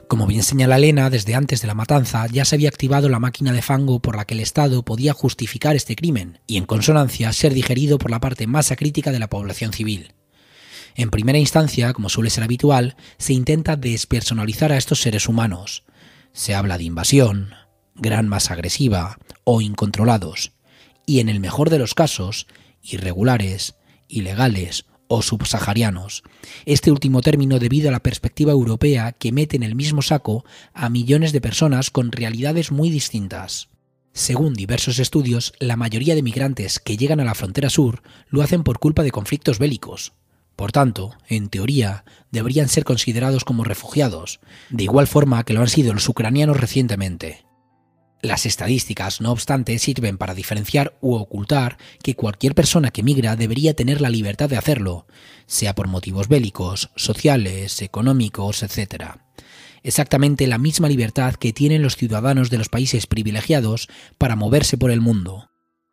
Como bien señala Elena, desde antes de la matanza ya se había activado la máquina de fango por la que el Estado podía justificar este crimen y, en consonancia, ser digerido por la parte más acrítica de la población civil. En primera instancia, como suele ser habitual, se intenta despersonalizar a estos seres humanos. Se habla de invasión, gran masa agresiva o incontrolados, y en el mejor de los casos, irregulares, ilegales o subsaharianos. Este último término debido a la perspectiva europea que mete en el mismo saco a millones de personas con realidades muy distintas. Según diversos estudios, la mayoría de migrantes que llegan a la frontera sur lo hacen por culpa de conflictos bélicos. Por tanto, en teoría, deberían ser considerados como refugiados, de igual forma que lo han sido los ucranianos recientemente. Las estadísticas, no obstante, sirven para diferenciar u ocultar que cualquier persona que migra debería tener la libertad de hacerlo, sea por motivos bélicos, sociales, económicos, etc. Exactamente la misma libertad que tienen los ciudadanos de los países privilegiados para moverse por el mundo.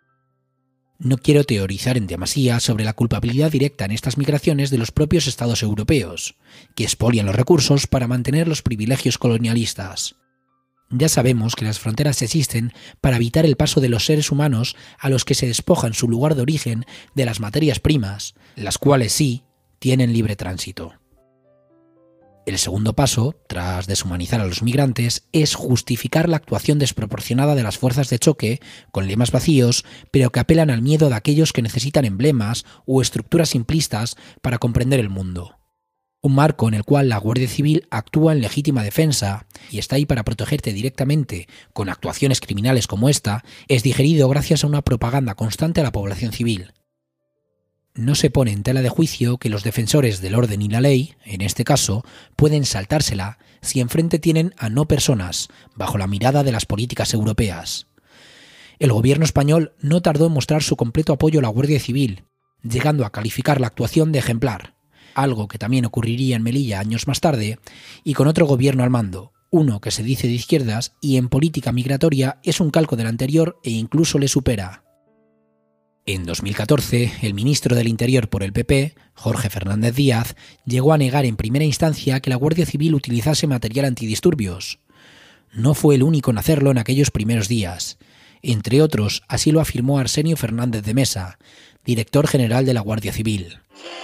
No quiero teorizar en demasía sobre la culpabilidad directa en estas migraciones de los propios estados europeos, que expolian los recursos para mantener los privilegios colonialistas. Ya sabemos que las fronteras existen para evitar el paso de los seres humanos a los que se despoja en su lugar de origen de las materias primas, las cuales sí tienen libre tránsito. El segundo paso, tras deshumanizar a los migrantes, es justificar la actuación desproporcionada de las fuerzas de choque con lemas vacíos, pero que apelan al miedo de aquellos que necesitan emblemas o estructuras simplistas para comprender el mundo. Un marco en el cual la Guardia Civil actúa en legítima defensa y está ahí para protegerte directamente con actuaciones criminales como esta, es digerido gracias a una propaganda constante a la población civil. No se pone en tela de juicio que los defensores del orden y la ley, en este caso, pueden saltársela si enfrente tienen a no personas, bajo la mirada de las políticas europeas. El gobierno español no tardó en mostrar su completo apoyo a la Guardia Civil, llegando a calificar la actuación de ejemplar, algo que también ocurriría en Melilla años más tarde, y con otro gobierno al mando, uno que se dice de izquierdas y en política migratoria es un calco del anterior e incluso le supera. En 2014, el ministro del Interior por el PP, Jorge Fernández Díaz, llegó a negar en primera instancia que la Guardia Civil utilizase material antidisturbios. No fue el único en hacerlo en aquellos primeros días. Entre otros, así lo afirmó Arsenio Fernández de Mesa, director general de la Guardia Civil.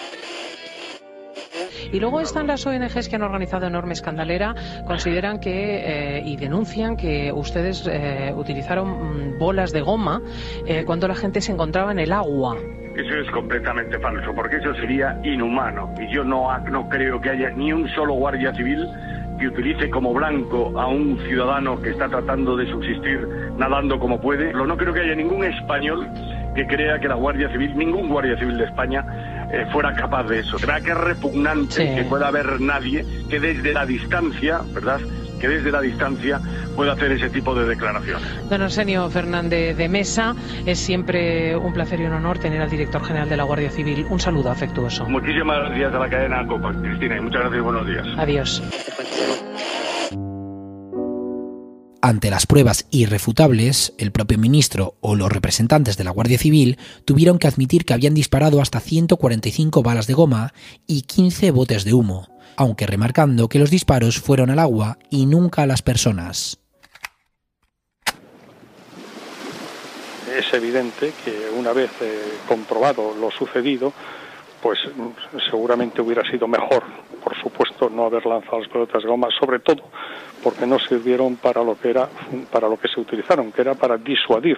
Y luego están las ONGs que han organizado enorme escandalera, consideran que y denuncian que ustedes utilizaron bolas de goma cuando la gente se encontraba en el agua. Eso es completamente falso, porque eso sería inhumano. Y yo no creo que haya ni un solo guardia civil que utilice como blanco a un ciudadano que está tratando de subsistir nadando como puede. No creo que haya ningún español que crea que la Guardia Civil, ningún guardia civil de España, fuera capaz de eso. Creo que es repugnante que pueda haber nadie que desde la distancia, ¿verdad?, que desde la distancia pueda hacer ese tipo de declaraciones. Don Arsenio Fernández de Mesa, es siempre un placer y un honor tener al director general de la Guardia Civil. Un saludo afectuoso. Muchísimas gracias a la cadena COPA, Cristina, y muchas gracias y buenos días. Adiós. Ante las pruebas irrefutables, el propio ministro o los representantes de la Guardia Civil tuvieron que admitir que habían disparado hasta 145 balas de goma y 15 botes de humo, aunque remarcando que los disparos fueron al agua y nunca a las personas. Es evidente que una vez comprobado lo sucedido, pues seguramente hubiera sido mejor, por supuesto, no haber lanzado las pelotas de goma, sobre todo porque no sirvieron para lo que se utilizaron, que era para disuadir.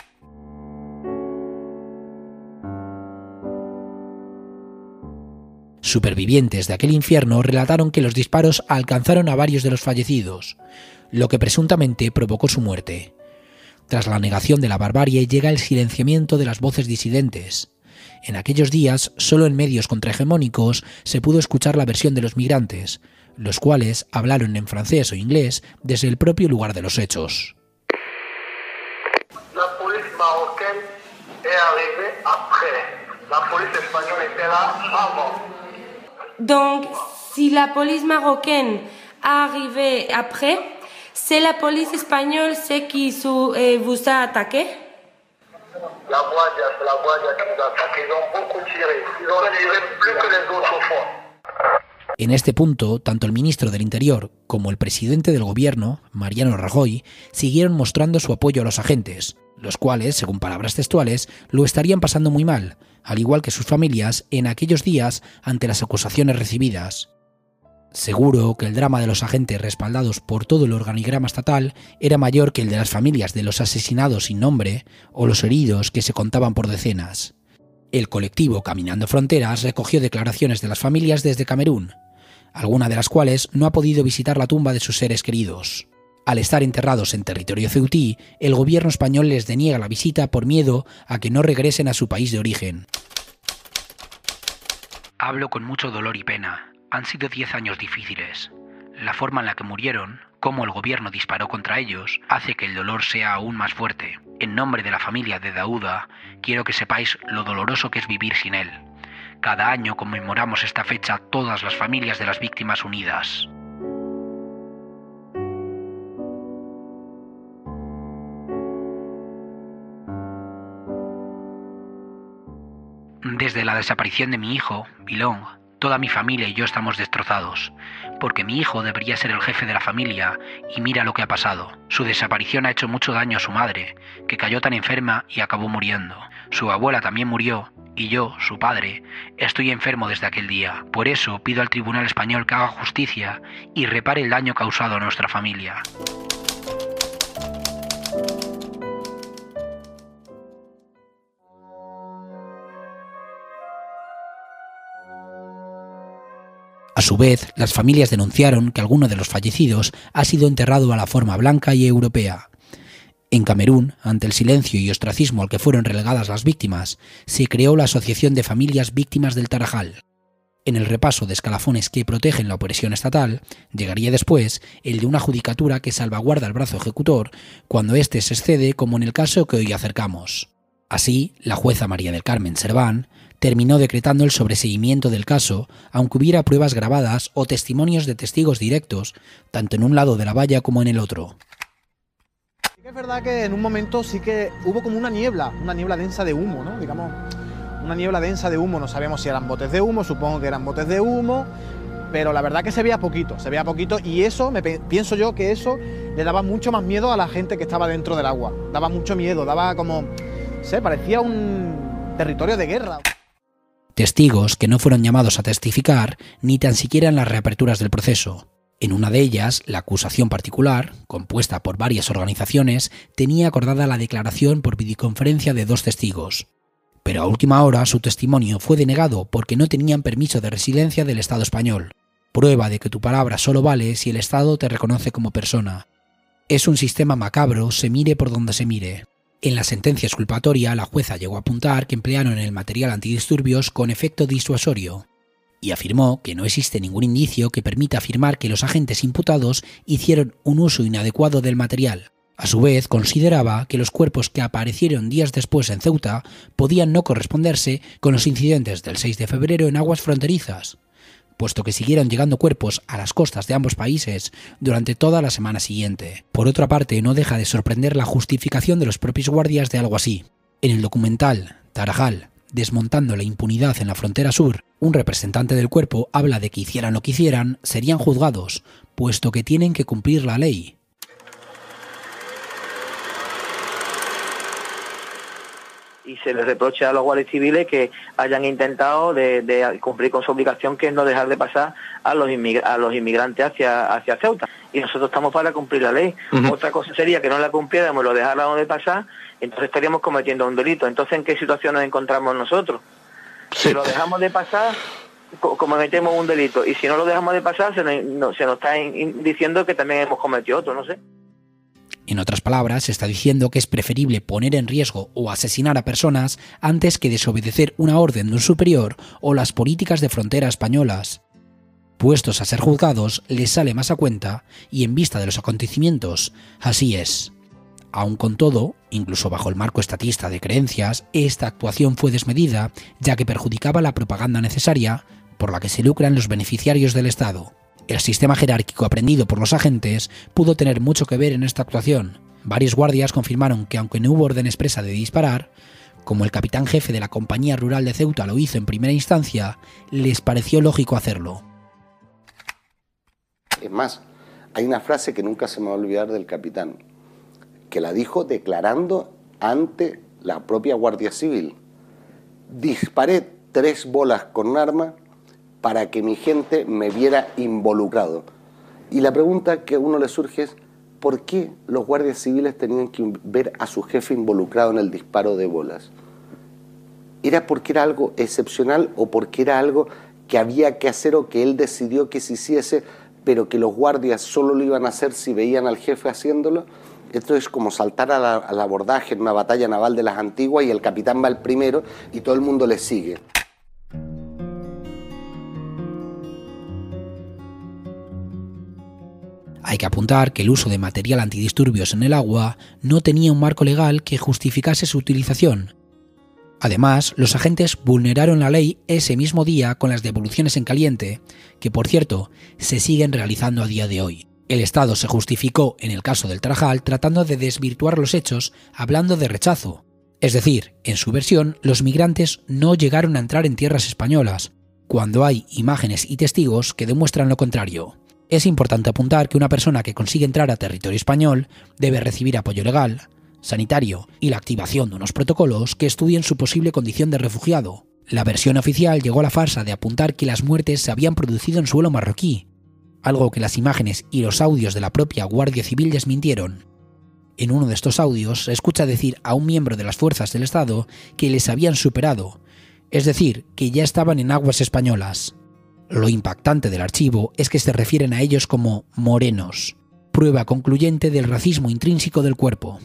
Supervivientes de aquel infierno relataron que los disparos alcanzaron a varios de los fallecidos, lo que presuntamente provocó su muerte. Tras la negación de la barbarie llega el silenciamiento de las voces disidentes. En aquellos días, solo en medios contrahegemónicos se pudo escuchar la versión de los migrantes, los cuales hablaron en francés o inglés desde el propio lugar de los hechos. La policía marocaine est arrivée après. La policía española était là avant. Donc, si la police marocaine est arrivée après, c'est la police espagnole qui vous a attaqué? La Guardia qui nous a attaqué. Ils ont beaucoup tiré. Ils ont tiré plus que les autres fois. En este punto, tanto el ministro del Interior como el presidente del gobierno, Mariano Rajoy, siguieron mostrando su apoyo a los agentes, los cuales, según palabras textuales, lo estarían pasando muy mal, al igual que sus familias en aquellos días ante las acusaciones recibidas. Seguro que el drama de los agentes respaldados por todo el organigrama estatal era mayor que el de las familias de los asesinados sin nombre o los heridos que se contaban por decenas. El colectivo Caminando Fronteras recogió declaraciones de las familias desde Camerún, alguna de las cuales no ha podido visitar la tumba de sus seres queridos. Al estar enterrados en territorio ceutí, el gobierno español les deniega la visita por miedo a que no regresen a su país de origen. Hablo con mucho dolor y pena. Han sido 10 años difíciles. La forma en la que murieron, cómo el gobierno disparó contra ellos, hace que el dolor sea aún más fuerte. En nombre de la familia de Daouda, quiero que sepáis lo doloroso que es vivir sin él. Cada año conmemoramos esta fecha todas las familias de las víctimas unidas. Desde la desaparición de mi hijo, Bilong, toda mi familia y yo estamos destrozados, porque mi hijo debería ser el jefe de la familia y mira lo que ha pasado. Su desaparición ha hecho mucho daño a su madre, que cayó tan enferma y acabó muriendo. Su abuela también murió y yo, su padre, estoy enfermo desde aquel día. Por eso pido al Tribunal Español que haga justicia y repare el daño causado a nuestra familia. A su vez, las familias denunciaron que alguno de los fallecidos ha sido enterrado a la forma blanca y europea. En Camerún, ante el silencio y ostracismo al que fueron relegadas las víctimas, se creó la Asociación de Familias Víctimas del Tarajal. En el repaso de escalafones que protegen la opresión estatal, llegaría después el de una judicatura que salvaguarda el brazo ejecutor cuando éste se excede, como en el caso que hoy acercamos. Así, la jueza María del Carmen Serván terminó decretando el sobreseimiento del caso, aunque hubiera pruebas grabadas o testimonios de testigos directos, tanto en un lado de la valla como en el otro. Es verdad que en un momento sí que hubo como una niebla densa de humo, ¿no? Digamos, una niebla densa de humo, no sabemos si eran botes de humo, supongo que eran botes de humo, pero la verdad que se veía poquito y eso, pienso yo que eso le daba mucho más miedo a la gente que estaba dentro del agua, daba mucho miedo, daba como, no sé, parecía un territorio de guerra. Testigos que no fueron llamados a testificar ni tan siquiera en las reaperturas del proceso. En una de ellas, la acusación particular, compuesta por varias organizaciones, tenía acordada la declaración por videoconferencia de 2 testigos. Pero a última hora su testimonio fue denegado porque no tenían permiso de residencia del Estado español. Prueba de que tu palabra solo vale si el Estado te reconoce como persona. Es un sistema macabro, se mire por donde se mire. En la sentencia exculpatoria, la jueza llegó a apuntar que emplearon el material antidisturbios con efecto disuasorio y afirmó que no existe ningún indicio que permita afirmar que los agentes imputados hicieron un uso inadecuado del material. A su vez, consideraba que los cuerpos que aparecieron días después en Ceuta podían no corresponderse con los incidentes del 6 de febrero en aguas fronterizas, puesto que siguieron llegando cuerpos a las costas de ambos países durante toda la semana siguiente. Por otra parte, no deja de sorprender la justificación de los propios guardias de algo así. En el documental Tarajal, desmontando la impunidad en la frontera sur, un representante del cuerpo habla de que hicieran lo que hicieran, serían juzgados, puesto que tienen que cumplir la ley. Y se les reprocha a los guardias civiles que hayan intentado de cumplir con su obligación, que es no dejar de pasar a los inmigrantes hacia Ceuta. Y nosotros estamos para cumplir la ley. Otra cosa sería que no la cumpliéramos, lo dejáramos de pasar, entonces estaríamos cometiendo un delito. Entonces, ¿en qué situación nos encontramos nosotros? Si lo dejamos de pasar, cometemos un delito. Y si no lo dejamos de pasar, se nos está diciendo que también hemos cometido otro, no sé. En otras palabras, se está diciendo que es preferible poner en riesgo o asesinar a personas antes que desobedecer una orden de un superior o las políticas de frontera españolas. Puestos a ser juzgados, les sale más a cuenta y en vista de los acontecimientos, así es. Aun con todo, incluso bajo el marco estatista de creencias, esta actuación fue desmedida, ya que perjudicaba la propaganda necesaria por la que se lucran los beneficiarios del Estado. El sistema jerárquico aprendido por los agentes pudo tener mucho que ver en esta actuación. Varios guardias confirmaron que aunque no hubo orden expresa de disparar, como el capitán jefe de la Compañía Rural de Ceuta lo hizo en primera instancia, les pareció lógico hacerlo. Es más, hay una frase que nunca se me va a olvidar del capitán, que la dijo declarando ante la propia Guardia Civil. Disparé 3 bolas con un arma para que mi gente me viera involucrado. Y la pregunta que a uno le surge es, ¿por qué los guardias civiles tenían que ver a su jefe involucrado en el disparo de bolas? ¿Era porque era algo excepcional o porque era algo que había que hacer o que él decidió que se hiciese, pero que los guardias solo lo iban a hacer si veían al jefe haciéndolo? Esto es como saltar al abordaje en una batalla naval de las antiguas y el capitán va el primero y todo el mundo le sigue. Hay que apuntar que el uso de material antidisturbios en el agua no tenía un marco legal que justificase su utilización. Además, los agentes vulneraron la ley ese mismo día con las devoluciones en caliente, que por cierto, se siguen realizando a día de hoy. El Estado se justificó en el caso del Tarajal tratando de desvirtuar los hechos hablando de rechazo. Es decir, en su versión, los migrantes no llegaron a entrar en tierras españolas, cuando hay imágenes y testigos que demuestran lo contrario. Es importante apuntar que una persona que consigue entrar a territorio español debe recibir apoyo legal, sanitario y la activación de unos protocolos que estudien su posible condición de refugiado. La versión oficial llegó a la farsa de apuntar que las muertes se habían producido en suelo marroquí, algo que las imágenes y los audios de la propia Guardia Civil desmintieron. En uno de estos audios se escucha decir a un miembro de las fuerzas del Estado que les habían superado, es decir, que ya estaban en aguas españolas. Lo impactante del archivo es que se refieren a ellos como morenos, prueba concluyente del racismo intrínseco del cuerpo.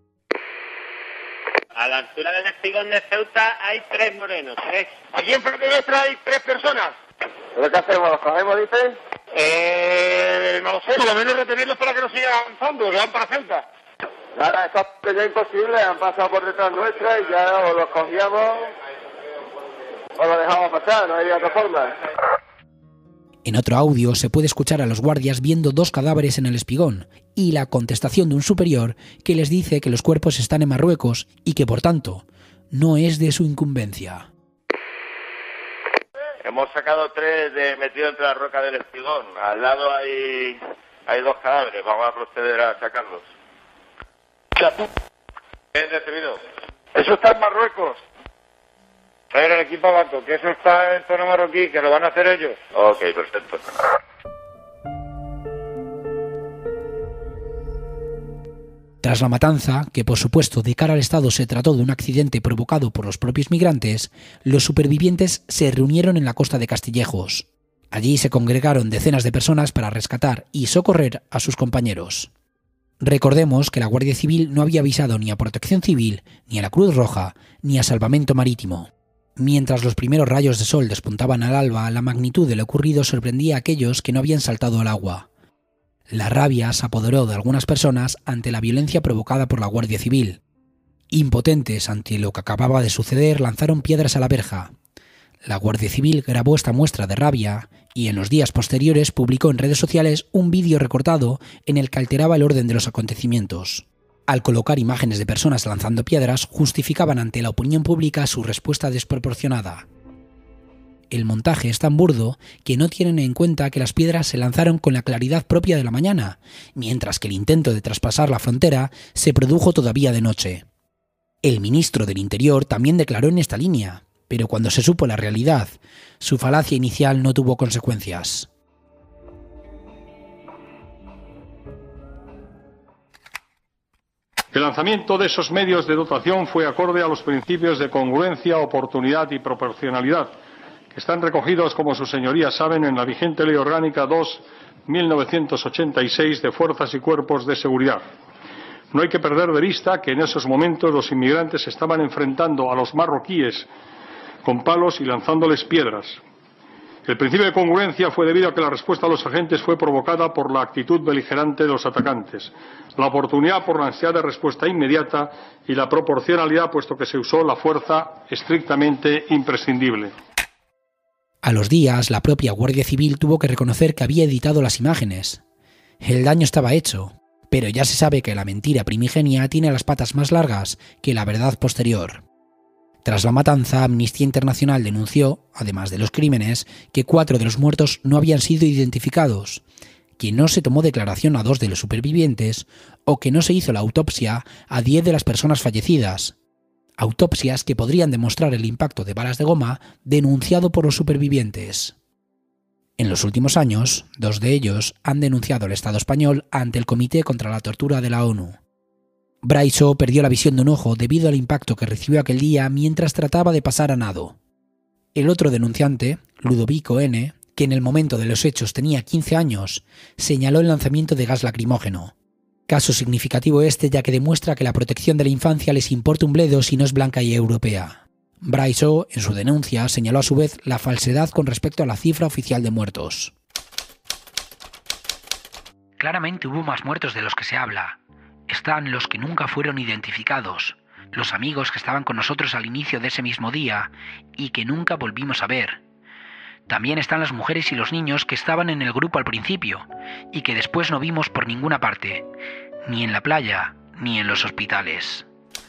A la altura del espigón de Ceuta hay 3 morenos, 3. Aquí en frente nuestra hay 3 personas. ¿Pero qué hacemos? ¿Los cogemos, dices? No lo sé, por lo menos retenerlos para que no sigan avanzando, que van para Ceuta. Nada, esto es ya imposible, han pasado por detrás nuestra y ya o los cogíamos o los dejamos pasar, no hay otra forma. En otro audio se puede escuchar a los guardias viendo 2 cadáveres en el espigón y la contestación de un superior que les dice que los cuerpos están en Marruecos y que por tanto no es de su incumbencia. Hemos sacado 3 metidos entre la roca del espigón. Al lado hay 2 cadáveres, vamos a proceder a sacarlos. ¿Bien recibido? Eso está en Marruecos. Traer el equipo a banco, que eso está en zona marroquí, que lo van a hacer ellos. Ok, perfecto. Tras la matanza, que por supuesto de cara al Estado se trató de un accidente provocado por los propios migrantes, los supervivientes se reunieron en la costa de Castillejos. Allí se congregaron decenas de personas para rescatar y socorrer a sus compañeros. Recordemos que la Guardia Civil no había avisado ni a Protección Civil, ni a la Cruz Roja, ni a Salvamento Marítimo. Mientras los primeros rayos de sol despuntaban al alba, la magnitud de lo ocurrido sorprendía a aquellos que no habían saltado al agua. La rabia se apoderó de algunas personas ante la violencia provocada por la Guardia Civil. Impotentes ante lo que acababa de suceder, lanzaron piedras a la verja. La Guardia Civil grabó esta muestra de rabia y en los días posteriores publicó en redes sociales un vídeo recortado en el que alteraba el orden de los acontecimientos. Al colocar imágenes de personas lanzando piedras, justificaban ante la opinión pública su respuesta desproporcionada. El montaje es tan burdo que no tienen en cuenta que las piedras se lanzaron con la claridad propia de la mañana, mientras que el intento de traspasar la frontera se produjo todavía de noche. El ministro del Interior también declaró en esta línea, pero cuando se supo la realidad, su falacia inicial no tuvo consecuencias. El lanzamiento de esos medios de dotación fue acorde a los principios de congruencia, oportunidad y proporcionalidad, que están recogidos, como sus señorías saben, en la vigente Ley Orgánica 2/1986 de Fuerzas y Cuerpos de Seguridad. No hay que perder de vista que en esos momentos los inmigrantes estaban enfrentando a los marroquíes con palos y lanzándoles piedras. El principio de congruencia fue debido a que la respuesta de los agentes fue provocada por la actitud beligerante de los atacantes, la oportunidad por la necesidad de respuesta inmediata y la proporcionalidad, puesto que se usó la fuerza estrictamente imprescindible. A los días, la propia Guardia Civil tuvo que reconocer que había editado las imágenes. El daño estaba hecho, pero ya se sabe que la mentira primigenia tiene las patas más largas que la verdad posterior. Tras la matanza, Amnistía Internacional denunció, además de los crímenes, que 4 de los muertos no habían sido identificados, que no se tomó declaración a 2 de los supervivientes o que no se hizo la autopsia a 10 de las personas fallecidas. Autopsias que podrían demostrar el impacto de balas de goma denunciado por los supervivientes. En los últimos años, 2 de ellos han denunciado al Estado español ante el Comité contra la Tortura de la ONU. Braiso perdió la visión de un ojo debido al impacto que recibió aquel día mientras trataba de pasar a nado. El otro denunciante, Ludovico N., que en el momento de los hechos tenía 15 años, señaló el lanzamiento de gas lacrimógeno. Caso significativo este, ya que demuestra que la protección de la infancia les importa un bledo si no es blanca y europea. Braiso, en su denuncia, señaló a su vez la falsedad con respecto a la cifra oficial de muertos. Claramente hubo más muertos de los que se habla. Están los que nunca fueron identificados, los amigos que estaban con nosotros al inicio de ese mismo día y que nunca volvimos a ver. También están las mujeres y los niños que estaban en el grupo al principio y que después no vimos por ninguna parte, ni en la playa ni en los hospitales.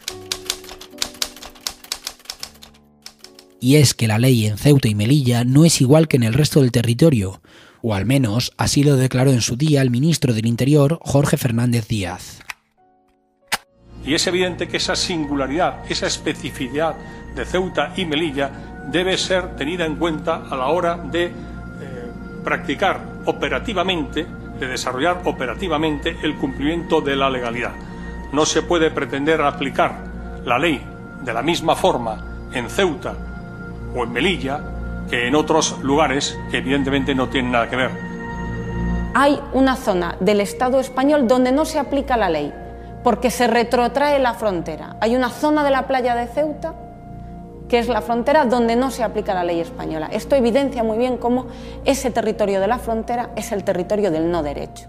Y es que la ley en Ceuta y Melilla no es igual que en el resto del territorio, o al menos así lo declaró en su día el ministro del Interior, Jorge Fernández Díaz. Y es evidente que esa singularidad, esa especificidad de Ceuta y Melilla debe ser tenida en cuenta a la hora de practicar operativamente, de desarrollar operativamente el cumplimiento de la legalidad. No se puede pretender aplicar la ley de la misma forma en Ceuta o en Melilla que en otros lugares que evidentemente no tienen nada que ver. Hay una zona del Estado español donde no se aplica la ley, porque se retrotrae la frontera. Hay una zona de la playa de Ceuta, que es la frontera donde no se aplica la ley española. Esto evidencia muy bien cómo ese territorio de la frontera es el territorio del no derecho.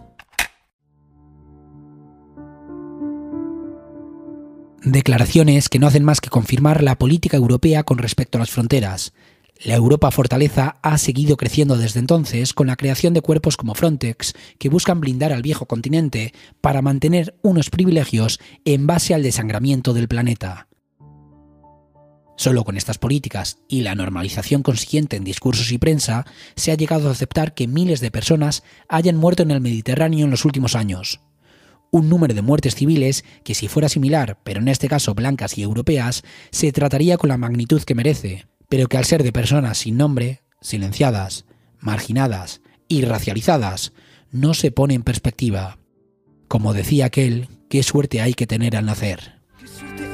Declaraciones que no hacen más que confirmar la política europea con respecto a las fronteras. La Europa Fortaleza ha seguido creciendo desde entonces con la creación de cuerpos como Frontex, que buscan blindar al viejo continente para mantener unos privilegios en base al desangramiento del planeta. Solo con estas políticas y la normalización consiguiente en discursos y prensa, se ha llegado a aceptar que miles de personas hayan muerto en el Mediterráneo en los últimos años. Un número de muertes civiles que, si fuera similar, pero en este caso blancas y europeas, se trataría con la magnitud que merece, pero que al ser de personas sin nombre, silenciadas, marginadas y racializadas, no se pone en perspectiva. Como decía aquel, qué suerte hay que tener al nacer.